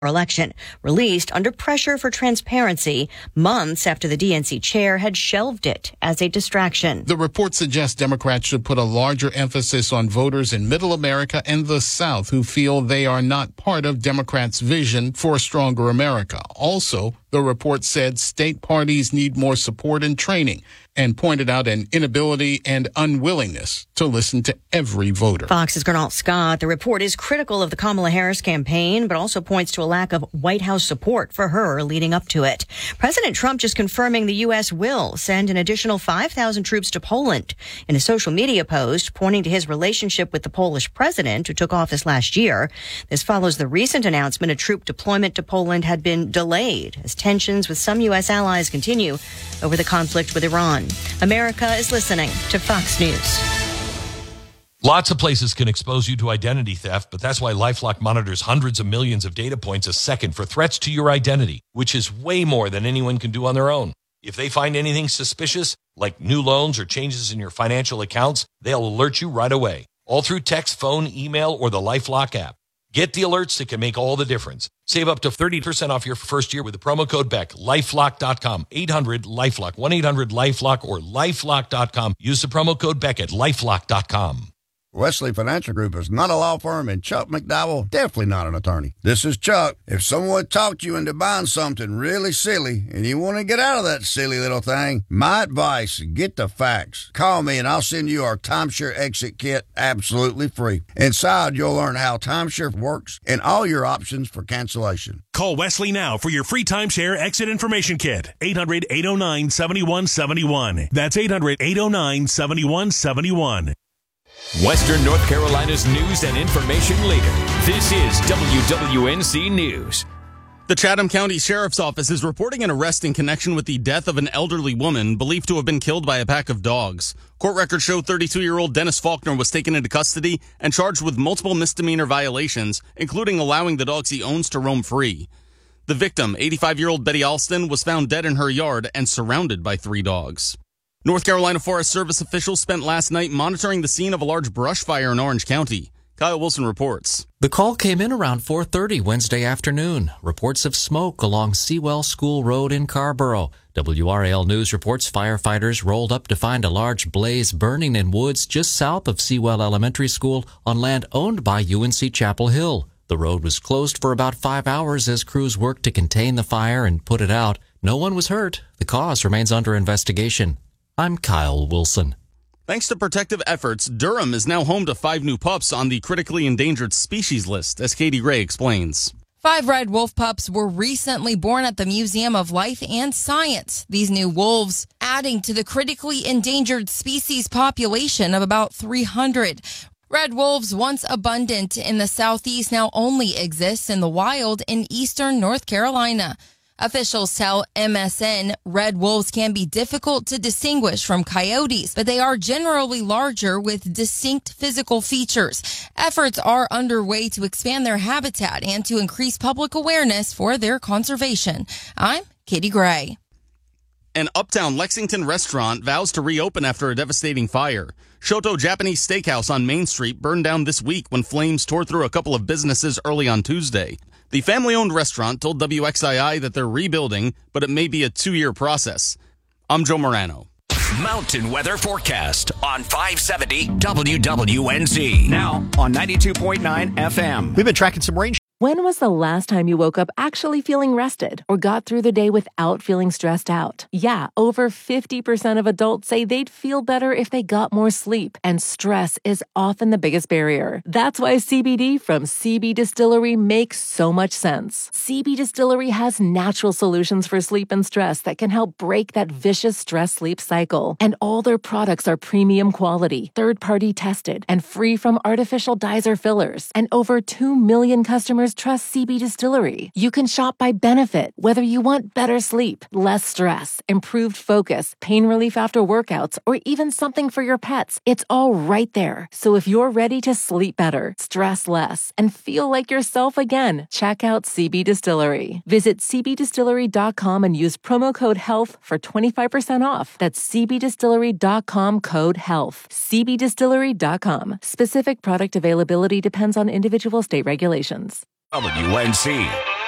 election, released under pressure for transparency months after the DNC chair had shelved it as a distraction. The report suggests Democrats should put a larger emphasis on voters in Middle America and the South who feel they are not part of Democrats' vision for a stronger America. Also, the report said state parties need more support and training and pointed out an inability and unwillingness to listen to every voter. Fox's Gernal Scott. The report is critical of the Kamala Harris campaign, but also points to a lack of White House support for her leading up to it. President Trump just confirming the U.S. will send an additional 5,000 troops to Poland. In a social media post pointing to his relationship with the Polish president who took office last year. This follows the recent announcement a troop deployment to Poland had been delayed as tensions with some U.S. allies continue over the conflict with Iran. America is listening to Fox News. Lots of places can expose you to identity theft, but that's why LifeLock monitors hundreds of millions of data points a second for threats to your identity, which is way more than anyone can do on their own. If they find anything suspicious, like new loans or changes in your financial accounts, they'll alert you right away, all through text, phone, email, or the LifeLock app. Get the alerts that can make all the difference. Save up to 30% off your first year with the promo code BECK. LifeLock.com. 800-LifeLock. 1-800-LifeLock or LifeLock.com. Use the promo code BECK at LifeLock.com. Wesley Financial Group is not a law firm, and Chuck McDowell definitely not an attorney. This is Chuck. If someone talked you into buying something really silly and you want to get out of that silly little thing, my advice, get the facts. Call me and I'll send you our timeshare exit kit absolutely free. Inside, you'll learn how timeshare works and all your options for cancellation. Call Wesley now for your free timeshare exit information kit. 800-809-7171. That's 800-809-7171. Western North Carolina's news and information leader. This is WWNC News. The Chatham County Sheriff's Office is reporting an arrest in connection with the death of an elderly woman believed to have been killed by a pack of dogs. Court records show 32-year-old Dennis Faulkner was taken into custody and charged with multiple misdemeanor violations, including allowing the dogs he owns to roam free. The victim, 85-year-old Betty Alston, was found dead in her yard and surrounded by 3 dogs. North Carolina Forest Service officials spent last night monitoring the scene of a large brush fire in Orange County. Kyle Wilson reports. The call came in around 4:30 Wednesday afternoon. Reports of smoke along Sewell School Road in Carrboro. WRAL News reports firefighters rolled up to find a large blaze burning in woods just south of Sewell Elementary School on land owned by UNC Chapel Hill. The road was closed for about 5 hours as crews worked to contain the fire and put it out. No one was hurt. The cause remains under investigation. I'm Kyle Wilson. Thanks to protective efforts, Durham is now home to 5 new pups on the critically endangered species list, as Katie Gray explains. 5 red wolf pups were recently born at the Museum of Life and Science. These new wolves adding to the critically endangered species population of about 300. Red wolves, once abundant in the southeast, now only exists in the wild in eastern North Carolina. Officials tell MSN red wolves can be difficult to distinguish from coyotes, but they are generally larger with distinct physical features. Efforts are underway to expand their habitat and to increase public awareness for their conservation. I'm Katie Gray. An uptown Lexington restaurant vows to reopen after a devastating fire. Shoto Japanese Steakhouse on Main Street burned down this week when flames tore through a couple of businesses early on Tuesday. The family-owned restaurant told WXII that they're rebuilding, but it may be a 2-year process. I'm Joe Morano. Mountain weather forecast on 570 WWNC. Now on 92.9 FM. We've been tracking some rain. When was the last time you woke up actually feeling rested or got through the day without feeling stressed out? Yeah, over 50% of adults say they'd feel better if they got more sleep, and stress is often the biggest barrier. That's why CBD from CB Distillery makes so much sense. CB Distillery has natural solutions for sleep and stress that can help break that vicious stress-sleep cycle. And all their products are premium quality, third-party tested, and free from artificial dyes or fillers. And over 2 million customers trust CB Distillery. You can shop by benefit, whether you want better sleep, less stress, improved focus, pain relief after workouts, or even something for your pets. It's all right there. So if you're ready to sleep better, stress less, and feel like yourself again, check out CB Distillery. Visit cbdistillery.com and use promo code HEALTH for 25% off. That's cbdistillery.com code HEALTH. cbdistillery.com. Specific product availability depends on individual state regulations. WNC.